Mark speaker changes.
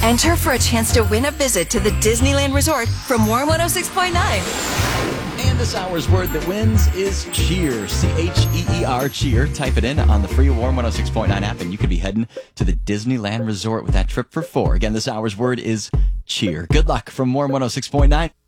Speaker 1: Enter for a chance to win a visit to the Disneyland Resort from Warm 106.9.
Speaker 2: And this hour's word that wins is cheer. CHEER, cheer. Type it in on the free Warm 106.9 app, and you could be heading to the Disneyland Resort with that trip for 4. Again, this hour's word is cheer. Good luck from Warm 106.9.